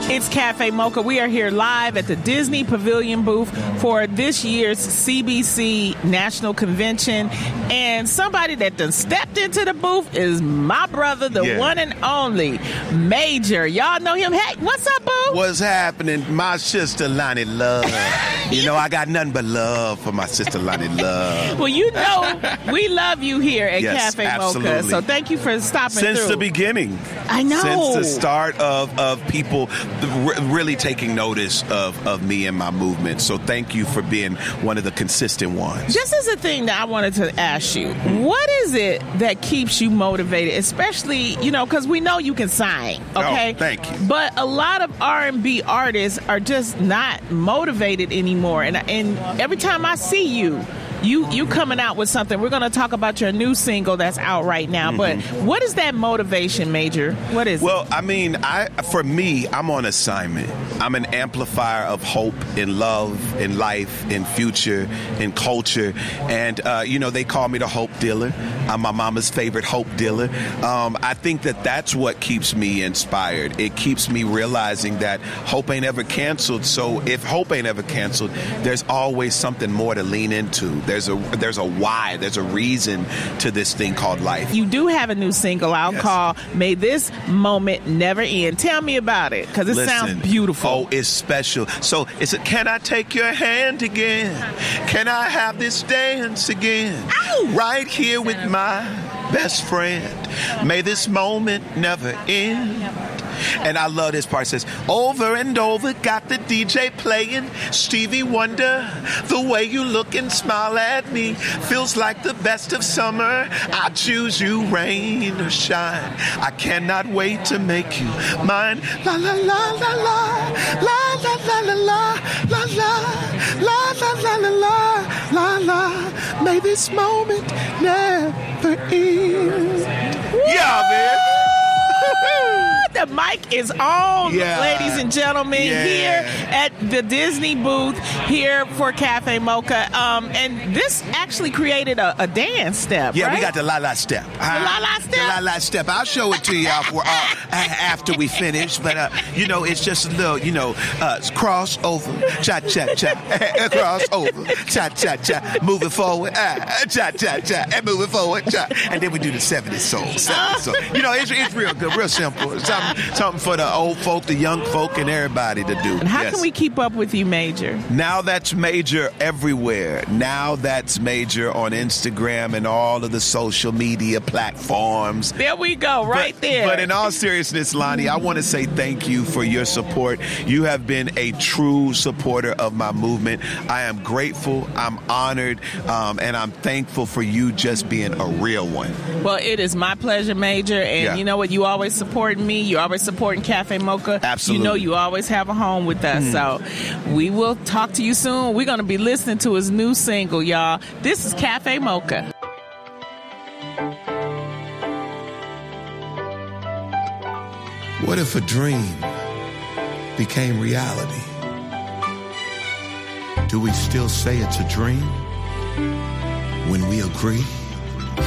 It's Cafe Mocha. We are here live at the Disney Pavilion booth for this year's CBC National Convention. And somebody that done stepped into the booth is my brother, the one and only Major. Y'all know him. Hey, what's up, boo? What's happening? My sister Lonnie Love. You know, I got nothing but love for my sister Lonnie Love. Well, you know, we love you here at Cafe absolutely. Mocha. So thank you for stopping Since through. the beginning. I know. Since the start of people really taking notice of me and my movement. So thank you for being one of the consistent ones. This is a thing that I wanted to ask you. What is it that keeps you motivated, especially, you know, because we know you can sing, okay? Oh, thank you. But a lot of R&B artists are just not motivated anymore. And every time I see you coming out with something. We're going to talk about your new single that's out right now. But what is that motivation, Major? What is it? Well, I mean, for me, I'm on assignment. I'm an amplifier of hope in love, in life, in future, in culture. And, you know, they call me the hope dealer. I'm my mama's favorite hope dealer. I think that's what keeps me inspired. It keeps me realizing that hope ain't ever canceled. So if hope ain't ever canceled, there's always something more to lean into. There's a why. There's a reason to this thing called life. You do have a new single out called May This Moment Never End. Tell me about it, because it sounds beautiful. Oh, it's special. So it's can I take your hand again? Can I have this dance again? Ow! Right here with my best friend. May this moment never end. And I love this part. It says, over and over, got the DJ playing Stevie Wonder. The way you look and smile at me feels like the best of summer. I choose you, rain or shine. I cannot wait to make you mine. La la la la la, la la la la la, la la la la la la la la. May this moment never end. Yeah, man. The mic is on, ladies and gentlemen, here at the Disney booth here for Cafe Mocha. And this actually created a dance step, Yeah, right? we got the la-la step. The la-la step? The la-la step. I'll show it to you after we finish. But, you know, it's just a little, you know, cross over, cha-cha-cha, cross over, cha-cha-cha, moving forward, cha-cha-cha, and moving forward, cha. And then we do the 70s soul. You know, it's real good, real simple. Something for the old folk, the young folk, and everybody to do. And how can we keep up with you, Major? Now that's Major everywhere. Now that's Major on Instagram and all of the social media platforms. There we go, there. But in all seriousness, Lonnie, I want to say thank you for your support. You have been a true supporter of my movement. I am grateful, I'm honored, and I'm thankful for you just being a real one. Well, it is my pleasure, Major. And you know what? You always support me. You're always supporting Cafe Mocha. Absolutely. You know you always have a home with us. So we will talk to you soon. We're going to be listening to his new single, y'all. This is Cafe Mocha. What if a dream became reality? Do we still say it's a dream when we agree?